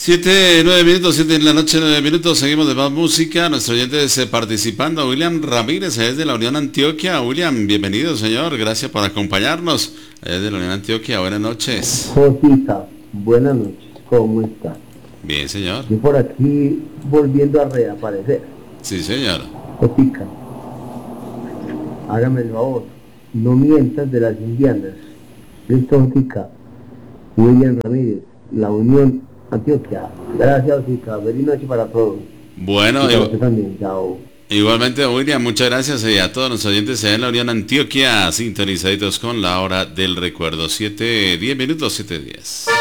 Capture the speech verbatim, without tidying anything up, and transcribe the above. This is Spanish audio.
Siete, nueve minutos, siete en la noche, nueve minutos, seguimos de más música. Nuestro oyente es eh, participando, William Ramírez, es de la Unión Antioquia. William, bienvenido, señor, gracias por acompañarnos. Es de la Unión Antioquia, buenas noches. Josita, buenas noches, ¿cómo está? Bien, señor. Yo por aquí volviendo a reaparecer. Sí, señor. Jotica, hágame el favor, no mientas de las indianas. Listo, Jotica. William Ramírez, la Unión Antioquia. Gracias, Jotica. Feliz noche para todos. Bueno, y para igual, usted también. Chao. igualmente, William, muchas gracias y a todos nuestros oyentes en la Unión Antioquia, sintonizaditos con la hora del recuerdo. Siete, diez minutos, siete, diez.